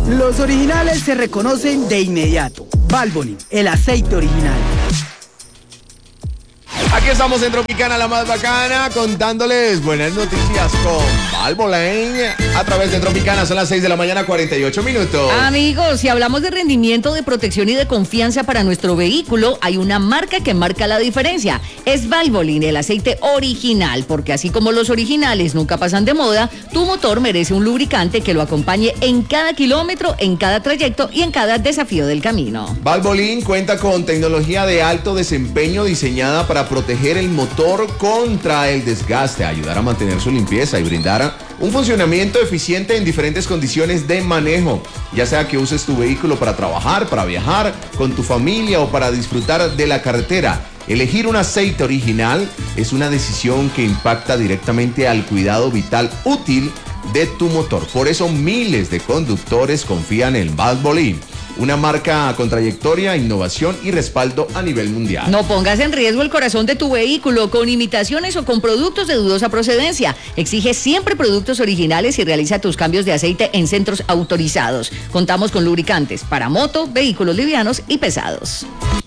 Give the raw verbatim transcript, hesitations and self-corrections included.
Los originales se reconocen de inmediato. Valvoline, el aceite original. Aquí estamos en Tropicana, la más bacana, contándoles buenas noticias con Valvoline a través de Tropicana. Son las seis de la mañana, cuarenta y ocho minutos. Amigos, si hablamos de rendimiento, de protección y de confianza para nuestro vehículo, hay una marca que marca la diferencia. Es Valvoline, el aceite original, porque así como los originales nunca pasan de moda, tu motor merece un lubricante que lo acompañe en cada kilómetro, en cada trayecto y en cada desafío del camino. Valvoline cuenta con tecnología de alto desempeño diseñada para proteger el motor contra el desgaste, ayudar a mantener su limpieza y brindar un funcionamiento eficiente en diferentes condiciones de manejo, ya sea que uses tu vehículo para trabajar, para viajar, con tu familia o para disfrutar de la carretera. Elegir un aceite original es una decisión que impacta directamente al cuidado vital útil de tu motor. Por eso miles de conductores confían en Valvoline, una marca con trayectoria, innovación y respaldo a nivel mundial. No pongas en riesgo el corazón de tu vehículo con imitaciones o con productos de dudosa procedencia. Exige siempre productos originales y realiza tus cambios de aceite en centros autorizados. Contamos con lubricantes para moto, vehículos livianos y pesados.